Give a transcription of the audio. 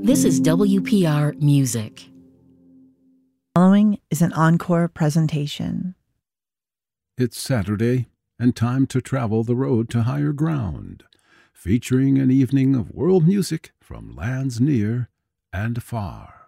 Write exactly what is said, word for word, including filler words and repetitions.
This is W P R Music. Following is an encore presentation. It's Saturday, and time to travel the road to higher ground, featuring an evening of world music from lands near and far.